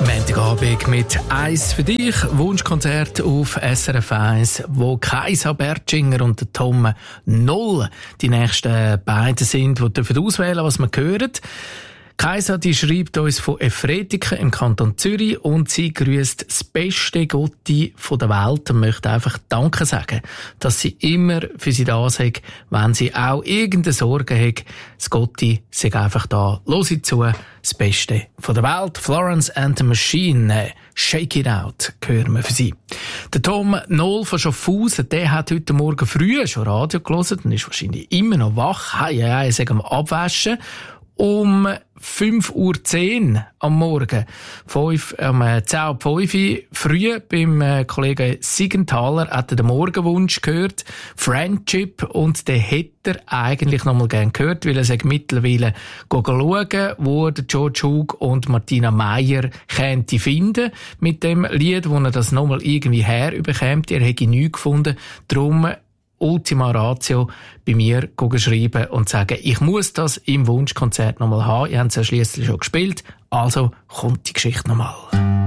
Montagabend mit «Eis für dich», Wunschkonzert auf SRF 1, wo Kaisa Bertschinger und der Tom Noll die nächsten beiden sind, die dürfen auswählen, was wir hören. Kaisa, die schreibt uns von Efretiken im Kanton Zürich und sie grüßt das beste Gotti der Welt und möchte einfach Danke sagen, dass sie immer für sie da sind, wenn sie auch irgendeine Sorge hat. Das Gotti sei einfach da. Los zu, das Beste der Welt. Florence and the Machine, Shake It Out, hören wir für sie. Der Tom Noll von Schaffhausen, der hat heute Morgen früh schon Radio gehört und ist wahrscheinlich immer noch wach. Er ist am Abwaschen. Um 5:10 Uhr am Morgen, 10:05 Uhr früh beim Kollegen Siegenthaler hat er den Morgenwunsch gehört, Friendship, und den hätte er eigentlich noch mal gern gehört, weil er sich mittlerweile schauen, wo der George Hug und Martina Meyer könnte finden mit dem Lied, wo er das noch mal irgendwie herüberkäme. Er hätte nichts gefunden, darum Ultima Ratio bei mir schreiben und sagen, ich muss das im Wunschkonzert nochmal haben. Ihr habt es ja schliesslich schon gespielt, also kommt die Geschichte nochmal.